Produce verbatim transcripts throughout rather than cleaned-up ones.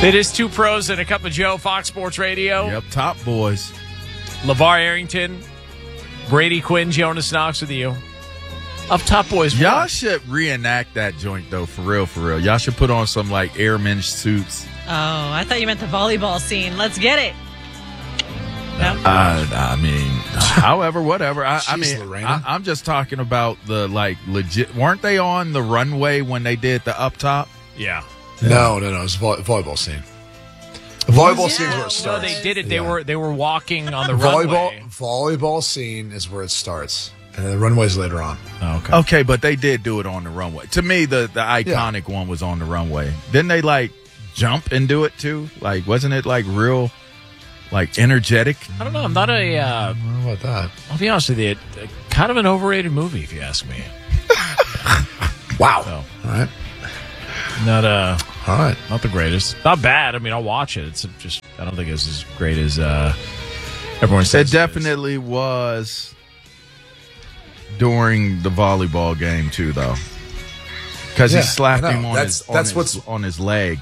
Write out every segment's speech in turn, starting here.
It is Two Pros and a Cup of Joe, Fox Sports Radio. Yep, top boys. LeVar Arrington, Brady Quinn, Jonas Knox with you. Of Top Boys. Y'all one. should reenact that joint, though, for real, for real. Y'all should put on some, like, airman suits. Oh, I thought you meant the volleyball scene. Let's get it. No? Uh, I mean, however, whatever. I, I Jeez, mean, Lorena. I, I'm just talking about the, like, legit. Weren't they on the runway when they did the up top? Yeah. No, no, no. It was a vo- volleyball scene. The volleyball scene is where it No, starts. they did it. They Yeah. were they were walking on the volleyball runway. volleyball scene is where it starts, and then the runway's later on. Oh, okay. Okay, but they did do it on the runway. To me, the, the iconic one was on the runway. Didn't they, like, jump and do it, too? Like, wasn't it, like, real, like, energetic? I don't know. I'm not a. Uh, How about that? I'll be honest with you. uh, Kind of an overrated movie, if you ask me. Wow. So, All right. not uh, All right. not the greatest. Not bad. I mean, I'll watch it. It's just I don't think it's as great as uh, everyone says. It it is. definitely was during the volleyball game, too, though. Because Yeah, he slapped I know. him on, That's- his, on, that's his, what's- on his leg.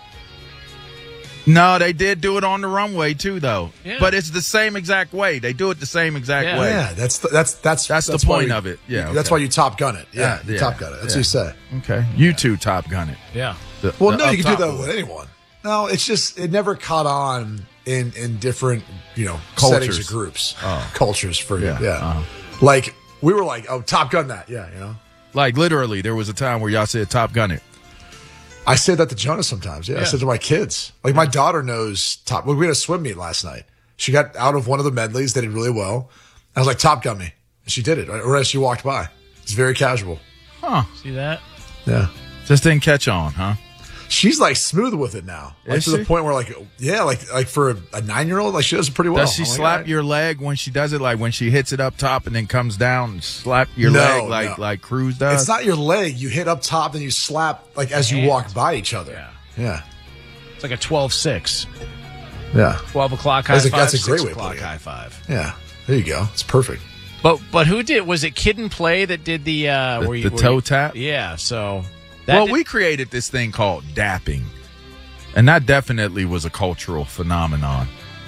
No, they did do it on the runway, too, though. Yeah. But it's the same exact way. They do it the same exact Yeah. way. Yeah, that's the, that's that's That's the why point you- of it. Yeah, that's okay. why you Top Gun it. Yeah, Yeah, you yeah, Top Gun it. That's yeah. what you say. Okay. You two Top Gun it. Yeah. The- Well, the no, you up can do top that with boy. anyone. No, it's just it never caught on in in different you know Cultures. settings or groups, Oh. cultures for Yeah, yeah. uh-huh. Like we were like, oh, Top Gun that, yeah, you know. Like, literally, there was a time where y'all said Top Gun it. I say that to Jonas sometimes. Yeah, I Yeah. said to my kids. Like my daughter knows Top. We had a swim meet last night. She got out of one of the medleys. They did really well. I was like, Top Gun me, and she did it. Or as she walked by, it's very casual. Huh. See that? Yeah. Just didn't catch on, huh? She's like smooth with it now, like Is to she? the point where like, yeah, like like for a, a nine year old, like she does it pretty well. Does she I'm like, slap all right. your leg when she does it? Like when she hits it up top and then comes down and slap your No, leg like no. like Cruz does? It's not your leg. You hit up top, then you slap like as you Hand. walk by each other. Yeah. Yeah. It's like a twelve six. Yeah. twelve o'clock high That's a- five. that's a great six way of o'clock putting it. high five. Yeah. There you go. It's perfect. But but who did? Was it Kid and Play that did the uh, The- where you, the where toe you- tap? Yeah. So that Well, did- we created this thing called dapping. And that definitely was a cultural phenomenon.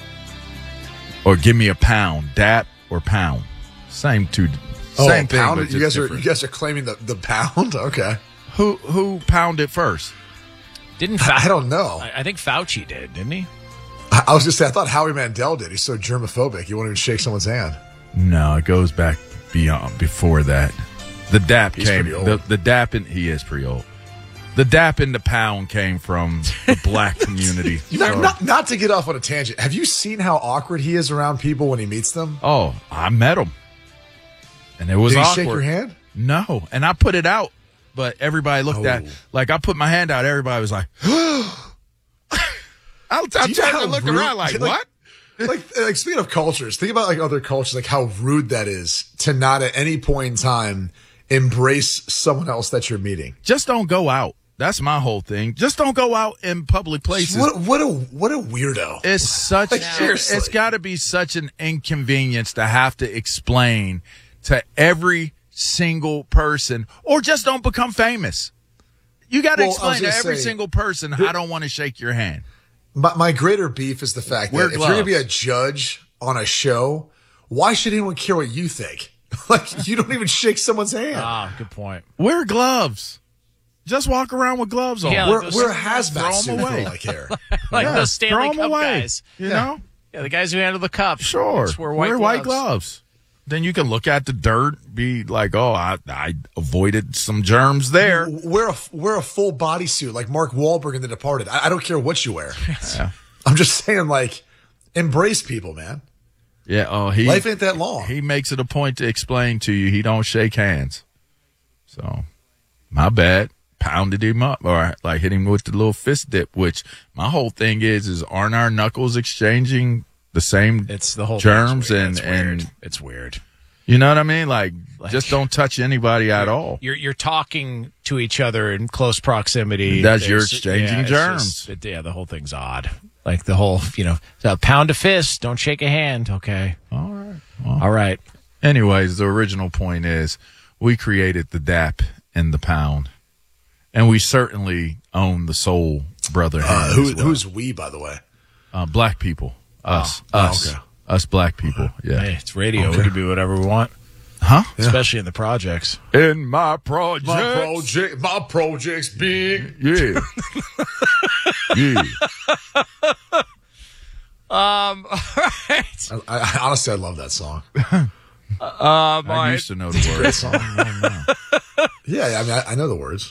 Or give me a pound, dap or pound. Same two Oh, same thing. pound. but You just guys are different. you guys are claiming the, the pound. Okay. Who who pounded first? didn't. Fau- I don't know. I, I think Fauci did, didn't he? I, I was just saying. I thought Howie Mandel did. He's so germophobic. He won't even shake someone's hand. No, it goes back beyond before that. The dap He's came. pretty old. The, the dap in he is pretty old. The dap and the pound came from the black community. Not, So- not, not to get off on a tangent. Have you seen how awkward he is around people when he meets them? oh, I met him, and it was Did he awkward. shake your hand? No, and I put it out, but everybody looked at Oh. like I put my hand out. Everybody was like, "I, I Do turned you know how and looked rude- around like, like- what? like, like speaking of cultures, think about like other cultures, like how rude that is to not at any point in time embrace someone else that you're meeting. Just don't go out. That's my whole thing. Just don't go out in public places. What what a what a weirdo. It's such. Like, seriously. It's got to be such an inconvenience to have to explain to every single person, or just don't become famous. You got to Well, I was explain to gonna every say, single person, I don't want to shake your hand. My, my greater beef is the fact Wear that if you're going to be gloves. a judge on a show, why should anyone care what you think? Like, you don't even shake someone's hand. Ah, good point. Wear gloves. Just walk around with gloves on. Yeah, we're those- we're a throw hazmat 'em suit away. for all I care. Like Yeah, those throw Stanley 'em Cup away, guys. You Yeah. know? Yeah, the guys who handle the cup. Sure. Just wear white Wear gloves. white gloves. Then you can look at the dirt, be like, oh, I, I avoided some germs there. Wear a wear a full bodysuit like Mark Wahlberg in The Departed. I, I don't care what you wear. I'm just saying, like, embrace people, man. Yeah. Oh, he Life ain't that long. he makes it a point to explain to you he don't shake hands. So, my bad. Pounded him up, or like hit him with the little fist dip. Which my whole thing is, is aren't our knuckles exchanging the same It's the whole germs thing. and It's weird. and It's weird. It's weird. you know what I mean? Like, Like- just don't touch anybody at all. You're you're talking to each other in close proximity. That's you're There's- exchanging it's germs. just- it- yeah, the whole thing's odd. Like the whole, you know, a pound a fist, don't shake a hand. Okay. All right. Well, All right. anyways, the original point is we created the dap and the pound, and we certainly own the soul brother. Uh, hand who, as well. Who's we, by the way? Uh, black people. Us. Oh, us. okay. Us black people. Yeah. Hey, it's radio. We can be whatever we want, Huh? especially in the projects. In my project. My project, my project's big. Yeah. yeah. Um, all right. I, I, honestly, I love that song. Um, I used to know the words. Song. Yeah, I mean, I, I know the words.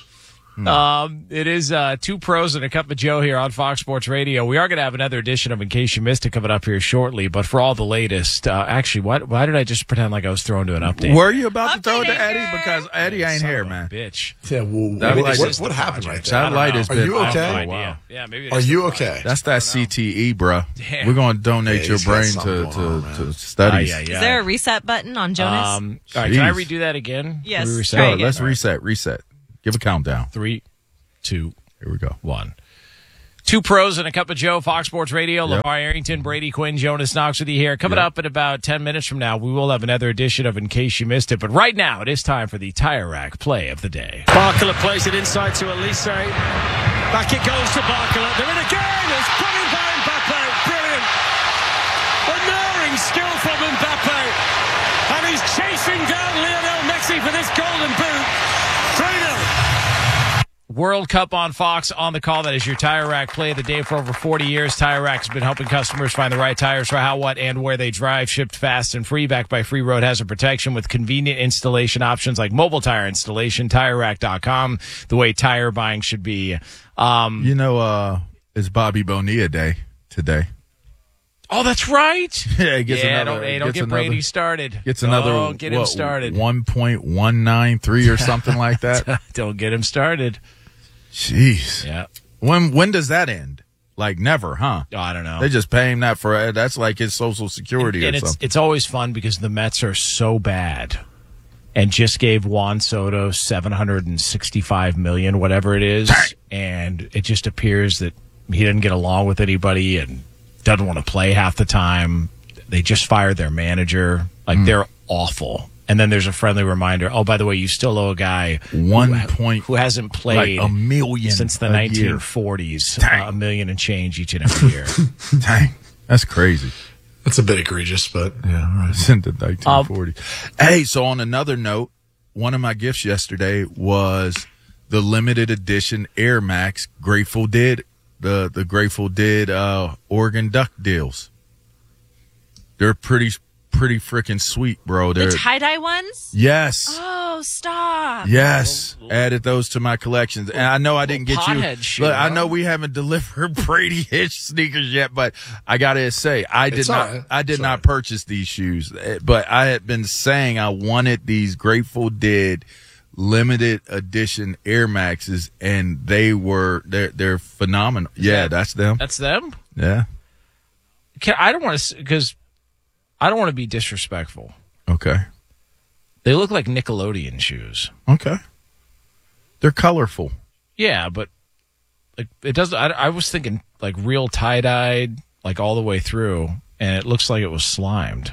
Um, it is uh, two pros and a cup of Joe here on Fox Sports Radio. We are going to have another edition of In Case You Missed It coming up here shortly. But for all the latest, uh, actually, why, why did I just pretend like I was throwing to an update? Were you about to throw it to Update Eddie? here. Because Eddie ain't Son here, of a man. Bitch. Yeah, well, That what, light what, is what the happened project. right there? That light has Are been you off okay? for a idea. while. Yeah, maybe. Are that's you the okay? That's that C T E, bro. Damn. We're going to donate Yeah, your he's got brain something to, going to, on, man. to studies. Aye, aye, aye. Is there a reset button on Jonas? Um, all right, can I Jeez. redo that again? Yes, Can we reset? try Go, again. let's reset, reset. Give a countdown. Three, two, Here we go. one. Two pros and a cup of Joe, Fox Sports Radio. Yep. LeVar Arrington, Brady Quinn, Jonas Knox with you here. Coming Yep. up in about ten minutes from now, we will have another edition of In Case You Missed It. But right now, it is time for the Tire Rack play of the day. Barkala plays it inside to Elise. Back it goes to Barkala. They're in again. It's coming by Mbappe. Brilliant. Unerring skill from Mbappe. And he's chasing down Lionel Messi for this golden boot. three nil. World Cup on Fox on the call. That is your Tire Rack play of the day. For over forty years, Tire Rack has been helping customers find the right tires for how, what, and where they drive. Shipped fast and free, backed by free road hazard protection with convenient installation options like mobile tire installation. Tire Rack dot com, the way tire buying should be. Um, You know, uh, it's Bobby Bonilla Day today. oh, that's right. Yeah, he gets yeah, another. don't, hey, don't gets get another, Brady started. Gets another. Don't get him what, started. one point one nine three or something like that. Don't get him started. Jeez. Yeah. When when does that end? Like never, huh? Oh, I don't know. They just pay him that for that's like his Social Security and or it's something. it's always fun because the Mets are so bad, and just gave Juan Soto seven hundred and sixty-five million, whatever it is, and it just appears that he didn't get along with anybody and doesn't want to play half the time. They just fired their manager. Like Mm. they're awful. And then there's a friendly reminder. Oh, by the way, you still owe a guy One who, point- who hasn't played like a million since the a year. nineteen forties. Dang. Uh, a million and change each and every year. Dang, that's crazy. That's a bit egregious, but yeah, right. Since the nineteen forties. hey, so on another note, one of my gifts yesterday was the limited edition Air Max Grateful Dead, the the Grateful Dead uh, Oregon Duck deals. They're pretty pretty freaking sweet, bro. They're The tie-dye ones? yes. Oh, stop. Yes, added those to my collections, and I know I didn't get you. pothead shoe, Look, I huh? know we haven't delivered Brady Hitch sneakers yet, but I gotta say, I did It's not. all right. I did It's all not right. purchase these shoes, eh, but I had been saying I wanted these Grateful Dead limited edition Air Maxes, and they were they're they're phenomenal. Yeah, that- that's them. That's them? Yeah. Can, I don't want to, because I don't want to be disrespectful. Okay. They look like Nickelodeon shoes. Okay. They're colorful. Yeah, but like it doesn't. I, I was thinking like real tie dyed, like all the way through, and it looks like it was slimed.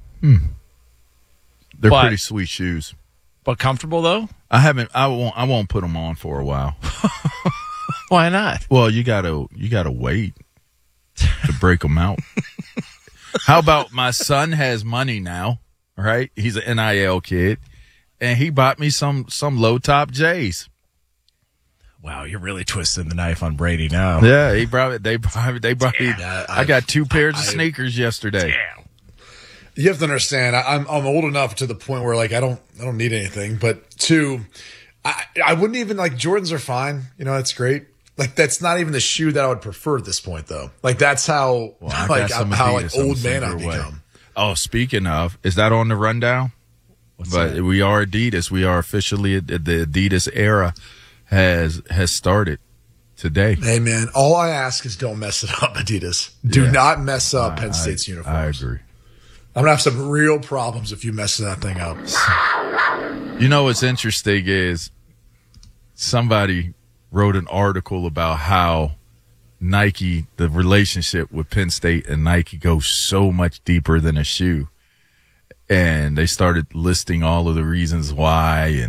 They're But- pretty sweet shoes. But comfortable though. I haven't. I won't. I won't put them on for a while. Why not? Well, you gotta you gotta wait to break them out. How about my son has money now, right? He's an N I L kid, and he bought me some some low top J's. Wow, you're really twisting the knife on Brady now. Yeah, he brought they brought they brought me. Yeah, I, got two pairs I- of sneakers yesterday. Damn. You have to understand. I, I'm I'm old enough to the point where like I don't I don't need anything. But two, I I wouldn't even like Jordans are fine. You know, that's great. Like that's not even the shoe that I would prefer at this point, though. Like that's how Well, I like got some how like Adidas on old the man I've similar way. become. Oh, speaking of, is that on the rundown? but we are Adidas. We are officially the Adidas era has has started today. Hey man, all I ask is don't mess it up, Adidas. Do Yeah. not mess up Penn I- State's I uniforms. agree. I'm gonna have some real problems if you mess that thing up. You know what's interesting is somebody wrote an article about how Nike, the relationship with Penn State and Nike goes so much deeper than a shoe. And they started listing all of the reasons why and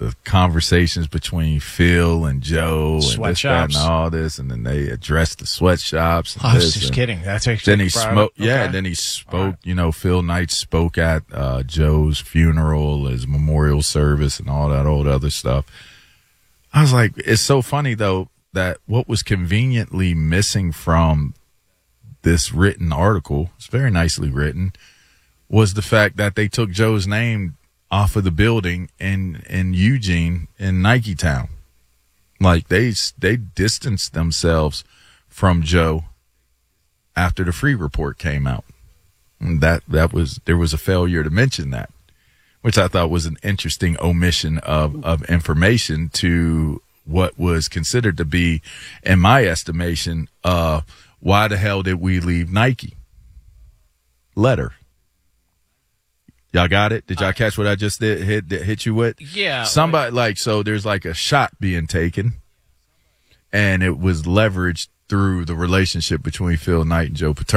the conversations between Phil and Joe and this, that, and Sweatshops. all this, and then they addressed the sweatshops. and I was this, just and kidding. That's actually Then he private. spoke. Yeah, Okay. then he spoke. You know, Phil Knight spoke at uh, Joe's funeral, his memorial service, and all that old other stuff. I was like, it's so funny though that what was conveniently missing from this written article, it's very nicely written, was the fact that they took Joe's name off of the building in, in Eugene in Nike Town. Like they, they distanced themselves from Joe after the Free Report came out. And that, that was, there was a failure to mention that, which I thought was an interesting omission of, of information to what was considered to be, in my estimation, uh, why the hell did we leave Nike? Letter. Y'all got it? Did y'all catch what I just did, hit, hit you with? Yeah. Somebody, like, so there's like a shot being taken, and it was leveraged through the relationship between Phil Knight and Joe Paterno.